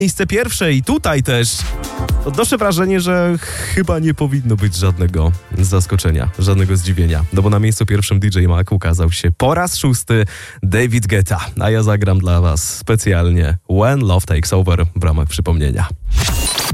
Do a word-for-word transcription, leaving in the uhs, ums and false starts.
Miejsce pierwsze i tutaj też odnoszę wrażenie, że chyba nie powinno być żadnego zaskoczenia, żadnego zdziwienia. No bo na miejscu pierwszym D J Mac ukazał się po raz szósty David Guetta. A ja zagram dla was specjalnie When Love Takes Over w ramach przypomnienia.